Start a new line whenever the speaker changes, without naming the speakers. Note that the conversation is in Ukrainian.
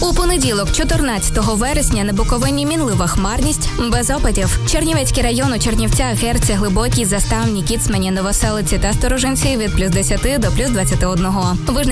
У понеділок, 14 вересня, на Буковині мінлива хмарність, без опадів. Чернівецький район у Чернівцях, Герці, Глибокій, Заставні, Кіцмані, Новоселиці та Сторожинці від +10 до +21.